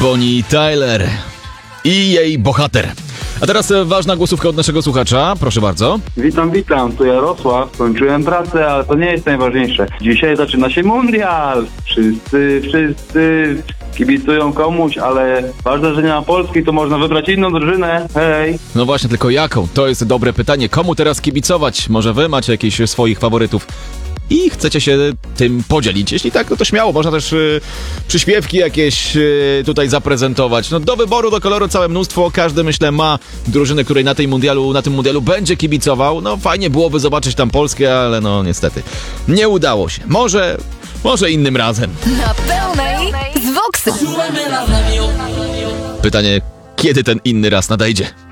Bonnie Tyler i jej bohater. A teraz ważna głosówka od naszego słuchacza, proszę bardzo. Witam, tu Jarosław. Skończyłem pracę, ale to nie jest najważniejsze. Dzisiaj zaczyna się mundial. Wszyscy kibicują komuś, ale ważne, że nie ma Polski, to można wybrać inną drużynę. Hej! No właśnie, tylko jaką? To jest dobre pytanie. Komu teraz kibicować? Może wy macie jakichś swoich faworytów i chcecie się tym podzielić? Jeśli tak, no to śmiało. Można też przyśpiewki jakieś tutaj zaprezentować. No do wyboru, do koloru całe mnóstwo. Każdy, myślę, ma drużynę, której na tym mundialu będzie kibicował. No fajnie byłoby zobaczyć tam Polskę, ale no niestety nie udało się. Może innym razem. Na pełnej z Voxem. Pytanie, kiedy ten inny raz nadejdzie?